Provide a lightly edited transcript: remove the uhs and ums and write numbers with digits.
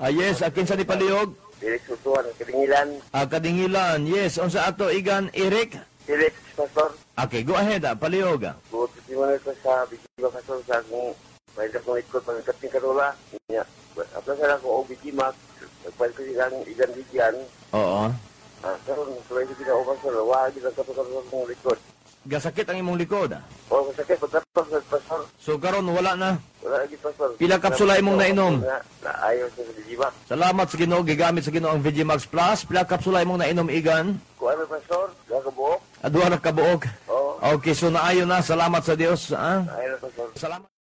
Yes, akin sa ni Palihog. Felix Utuan, Kadingilan. Kadingilan, yes. Unsa ato igan, Eric? Felix, Pastor. Okay, go ahead, Palihog. Buot si mo ko sa Bikima, Pastor, sa akong pwede akong ikot, pagkating karula. Apla sa ako, Bikima, pwede ko igan bigyan. Oo. Pero, pwede ko na, Pastor, wag ilang kato-kato akong likod. Gasakit ang imong likod. O, masakit, pagkatapos, Pastor. So karon wala na. Wala lagi, Pastor. Pila kapsula imong nainom? Ayaw sa Bikima. Salamat sa Ginoo, gigamit sa Ginoo ang Vegimax Plus. Pila kapsula imong nainom igan? Kuha na, Pastor. Gagabuok. Aduha na kabuok. Oo. Okay, so naayo na. Salamat sa Dios. Ayaw na, Pastor. Salamat.